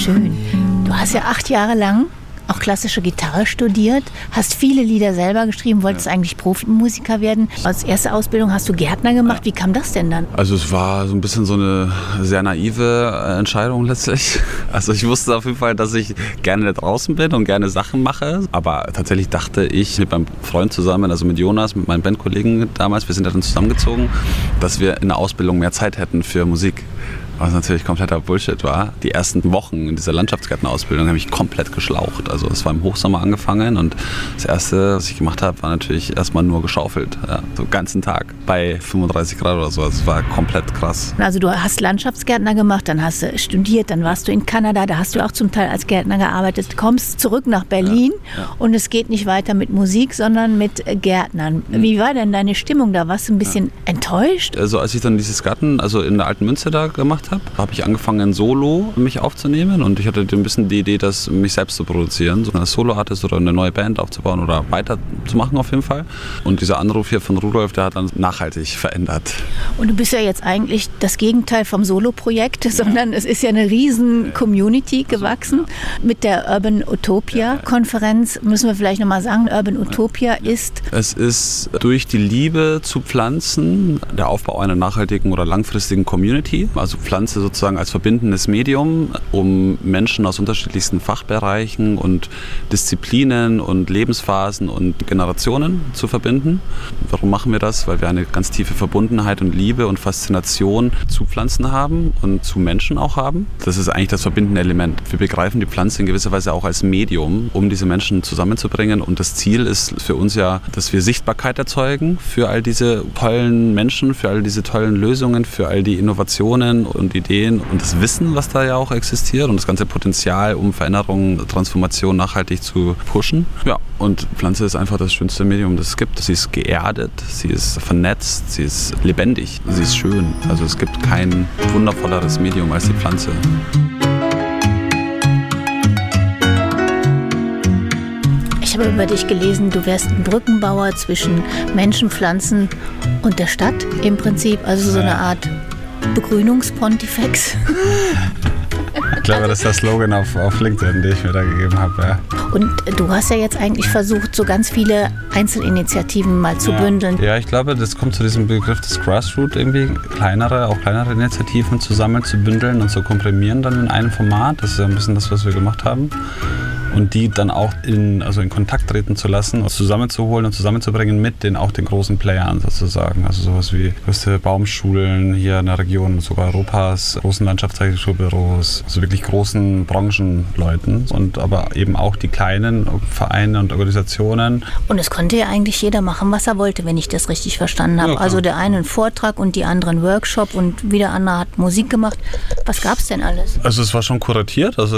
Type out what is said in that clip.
schön. Du hast ja 8 Jahre lang auch klassische Gitarre studiert, hast viele Lieder selber geschrieben, wolltest eigentlich Profimusiker werden. Als erste Ausbildung hast du Gärtner gemacht. Wie kam das denn dann? Also es war so ein bisschen so eine sehr naive Entscheidung letztlich. Also ich wusste auf jeden Fall, dass ich gerne draußen bin und gerne Sachen mache. Aber tatsächlich dachte ich mit meinem Freund zusammen, also mit Jonas, mit meinen Bandkollegen damals, wir sind ja dann zusammengezogen, dass wir in der Ausbildung mehr Zeit hätten für Musik. Was natürlich kompletter Bullshit war. Die ersten Wochen in dieser Landschaftsgärtnerausbildung habe ich komplett geschlaucht. Also es war im Hochsommer angefangen und das Erste, was ich gemacht habe, war natürlich erstmal nur geschaufelt. Ja, so den ganzen Tag bei 35 Grad oder so. Also es war komplett krass. Also du hast Landschaftsgärtner gemacht, dann hast du studiert, dann warst du in Kanada, da hast du auch zum Teil als Gärtner gearbeitet. Kommst zurück nach Berlin und es geht nicht weiter mit Musik, sondern mit Gärtnern. Wie war denn deine Stimmung da? Warst du ein bisschen enttäuscht? Also als ich dann dieses Garten, also in der Alten Münze da gemacht habe ich angefangen, solo mich aufzunehmen und ich hatte ein bisschen die Idee, mich selbst zu produzieren, so eine Solo-Artist oder eine neue Band aufzubauen oder weiterzumachen auf jeden Fall. Und dieser Anruf hier von Rudolf, der hat dann nachhaltig verändert. Und du bist ja jetzt eigentlich das Gegenteil vom Solo-Projekt, sondern es ist ja eine riesen Community gewachsen. Mit der Urban Utopia-Konferenz müssen wir vielleicht nochmal sagen, Urban Utopia ist... Es ist durch die Liebe zu Pflanzen der Aufbau einer nachhaltigen oder langfristigen Community, also Pflanze sozusagen als verbindendes Medium, um Menschen aus unterschiedlichsten Fachbereichen und Disziplinen und Lebensphasen und Generationen zu verbinden. Warum machen wir das? Weil wir eine ganz tiefe Verbundenheit und Liebe und Faszination zu Pflanzen haben und zu Menschen auch haben. Das ist eigentlich das verbindende Element. Wir begreifen die Pflanze in gewisser Weise auch als Medium, um diese Menschen zusammenzubringen. Und das Ziel ist für uns ja, dass wir Sichtbarkeit erzeugen für all diese tollen Menschen, für all diese tollen Lösungen, für all die Innovationen und Ideen und das Wissen, was da ja auch existiert und das ganze Potenzial, um Veränderungen, Transformation nachhaltig zu pushen. Ja, und Pflanze ist einfach das schönste Medium, das es gibt. Sie ist geerdet, sie ist vernetzt, sie ist lebendig, sie ist schön. Also es gibt kein wundervolleres Medium als die Pflanze. Ich habe über dich gelesen, du wärst ein Brückenbauer zwischen Menschen, Pflanzen und der Stadt im Prinzip, also so eine Art Begrünungspontifex. Ich glaube, das ist der Slogan auf LinkedIn, den ich mir da gegeben habe. Ja. Und du hast ja jetzt eigentlich versucht, so ganz viele Einzelinitiativen mal zu bündeln. Ja, ich glaube, das kommt zu diesem Begriff des Grassroot irgendwie, kleinere Initiativen zusammen zu bündeln und zu komprimieren dann in einem Format. Das ist ja ein bisschen das, was wir gemacht haben. Und die dann auch in Kontakt treten zu lassen, zusammenzuholen und zusammenzubringen mit den großen Playern sozusagen. Also sowas wie größte Baumschulen hier in der Region, sogar Europas, großen Landschaftsarchitekturbüros, also wirklich großen Branchenleuten und aber eben auch die kleinen Vereine und Organisationen. Und es konnte ja eigentlich jeder machen, was er wollte, wenn ich das richtig verstanden habe. Ja, also der eine einen Vortrag und die andere einen Workshop und wieder andere hat Musik gemacht. Was gab es denn alles? Also es war schon kuratiert, also